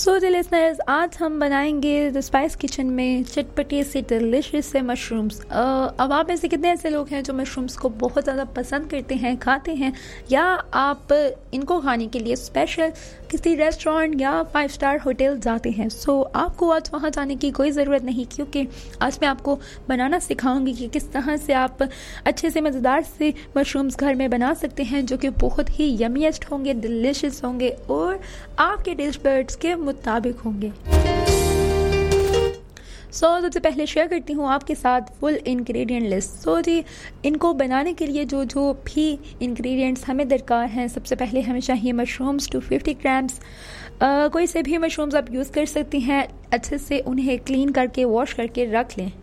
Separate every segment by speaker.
Speaker 1: So listeners, आज हम बनाएंगे द स्पाइस किचन में चटपटे से डिलिशियस से मशरूम्स। अब आप में से कितने ऐसे लोग हैं जो मशरूम्स को बहुत ज़्यादा पसंद करते हैं, खाते हैं, या आप इनको खाने के लिए स्पेशल किसी रेस्टोरेंट या 5 स्टार होटल जाते हैं। सो आपको आज वहाँ जाने की कोई ज़रूरत नहीं, क्योंकि आज मैं आपको बनाना सिखाऊंगी कि किस तरह से आप अच्छे से मज़ेदार से मशरूम्स घर में बना सकते हैं, जो कि बहुत ही यमीएस्ट होंगे, डिलिशियस होंगे और आपके टेस्ट बड्स के मुताबिक होंगे। सबसे पहले शेयर करती हूँ आपके साथ फुल इंग्रेडिएंट लिस्ट। जी, इनको बनाने के लिए जो जो भी इंग्रेडिएंट्स हमें दरकार हैं, सबसे पहले हमें चाहिए मशरूम्स 250 ग्राम्स। कोई से भी मशरूम्स आप यूज़ कर सकती हैं। अच्छे से उन्हें क्लीन करके वॉश करके रख लें।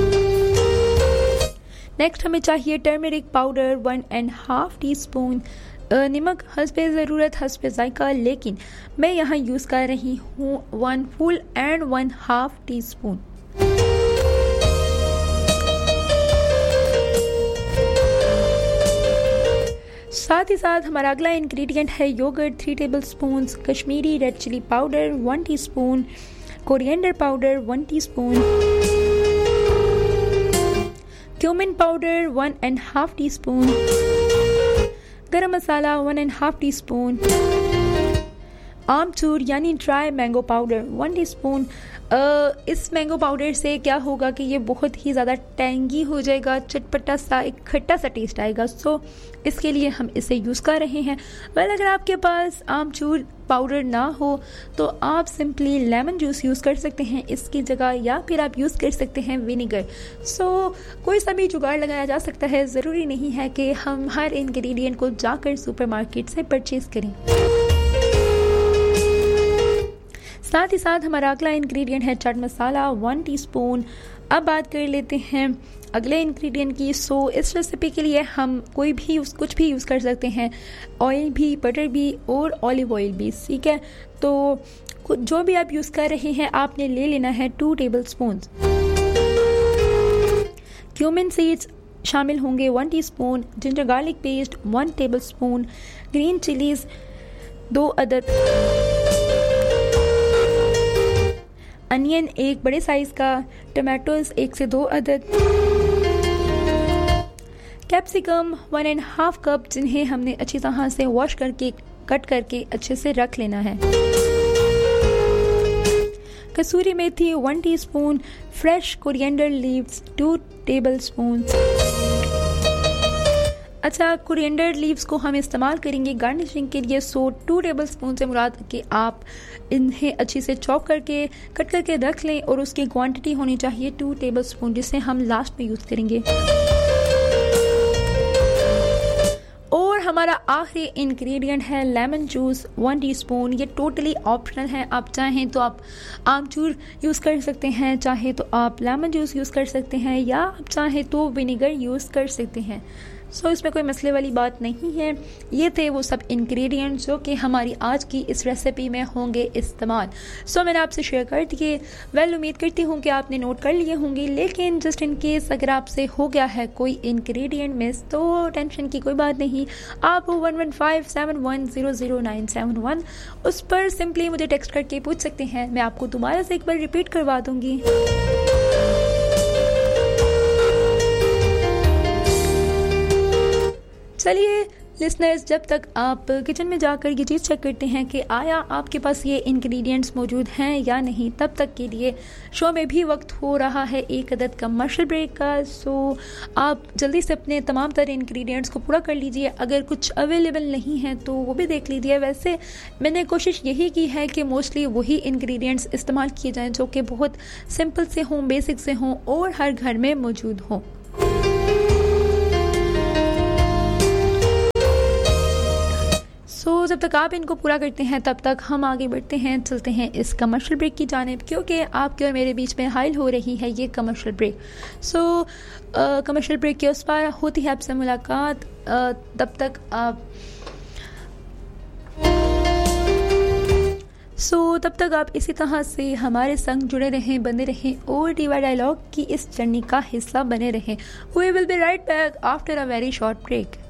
Speaker 1: नेक्स्ट हमें चाहिए टर्मरिक पाउडर 1.5 टीस्पून। नमक हस्बे ज़रूरत, हस्बे जायका, लेकिन मैं यहाँ यूज़ कर रही हूँ 1 फुल एंड 1/2 टीस्पून। साथ ही साथ हमारा अगला इंग्रेडिएंट है yogurt 3 tablespoon, Kashmiri red chilli powder 1 teaspoon, coriander powder 1 teaspoon, cumin powder 1.5 teaspoon, गरम मसाला 1.5 टीस्पून, आमचूर यानी ड्राई मैंगो पाउडर 1 टीस्पून। इस मैंगो पाउडर से क्या होगा कि ये बहुत ही ज़्यादा टैंगी हो जाएगा, चटपटा सा एक खट्टा सा टेस्ट आएगा। सो इसके लिए हम इसे यूज़ कर रहे हैं। अगर आपके पास आमचूर पाउडर ना हो तो आप सिंपली लेमन जूस यूज़ कर सकते हैं इसकी जगह, या फिर आप यूज़ कर सकते हैं विनेगर। कोई सा भी जुगाड़ लगाया जा सकता है। ज़रूरी नहीं है कि हम हर इंग्रेडिएंट को जाकर सुपरमार्केट से परचेज़ करें। साथ ही साथ हमारा अगला इंग्रेडिएंट है चाट मसाला 1 टीस्पून। अब बात कर लेते हैं अगले इंग्रेडिएंट की। इस रेसिपी के लिए हम कुछ भी यूज़ कर सकते हैं, ऑयल भी, बटर भी और ऑलिव ऑयल भी, ठीक है। तो जो भी आप यूज़ कर रहे हैं आपने ले लेना है 2 टेबलस्पून। क्यूमिन सीड्स शामिल होंगे 1 teaspoon, ginger garlic paste 1 tablespoon, green chillies 2 अदद, अनियन 1 बड़े साइज का, टमाटोज 1 से 2 अदद, कैप्सिकम 1.5 कप, जिन्हें हमने अच्छी तरह से वॉश करके कट करके अच्छे से रख लेना है, कसूरी मेथी 1 teaspoon, fresh coriander leaves 2 tablespoon. अच्छा, कोरिएंडर लीव्स को हम इस्तेमाल करेंगे गार्निशिंग के लिए। 2 टेबलस्पून से मुराद कि आप इन्हें अच्छी से चॉप करके कट करके रख लें, और उसकी क्वांटिटी होनी चाहिए 2 टेबलस्पून, जिसे हम लास्ट में यूज़ करेंगे। और हमारा आखिरी इंग्रेडिएंट है लेमन जूस 1 टीस्पून। ये टोटली ऑप्शनल है। आप चाहें तो आप आमचूर यूज़ कर सकते हैं, चाहे तो आप लेमन जूस यूज़ कर सकते हैं, या आप चाहे तो विनेगर यूज़ कर सकते हैं। इसमें कोई मसले वाली बात नहीं है। ये थे वो सब इंग्रेडिएंट्स जो कि हमारी आज की इस रेसिपी में होंगे इस्तेमाल। मैंने आपसे शेयर कर दिए। उम्मीद करती हूँ कि आपने नोट कर लिए होंगे, लेकिन जस्ट इन केस अगर आपसे हो गया है कोई इंग्रेडिएंट मिस, तो टेंशन की कोई बात नहीं। आप 11571000971 उस पर सिंपली मुझे टेक्स्ट करके पूछ सकते हैं। मैं आपको दोबारा से एक बार रिपीट करवा दूँगी। चलिए लिसनर्स, जब तक आप किचन में जाकर ये चीज़ चेक करते हैं कि आया आपके पास ये इंग्रेडिएंट्स मौजूद हैं या नहीं, तब तक के लिए शो में भी वक्त हो रहा है 1 अदद कमर्शियल ब्रेक का। आप जल्दी से अपने तमाम तरह इंग्रेडिएंट्स को पूरा कर लीजिए। अगर कुछ अवेलेबल नहीं है तो वो भी देख लीजिए। वैसे मैंने कोशिश यही की है कि मोस्टली वही इंग्रेडिएंट्स इस्तेमाल किए जाएँ जो कि बहुत सिंपल से हों, बेसिक से हों और हर घर में मौजूद हों। जब तक आप इनको पूरा करते हैं तब तक हम आगे बढ़ते हैं, चलते हैं इस कमर्शियल ब्रेक की जानिब, क्योंकि आपके और मेरे बीच में हाइल हो रही है ये कमर्शियल ब्रेक। कमर्शियल ब्रेक के उस पार होती है आपसे मुलाकात। तब तक आप इसी तरह से हमारे संग जुड़े रहें, बने रहें और DY डायलॉग की इस जर्नी का हिस्सा बने रहें। We will be right back after a very short break.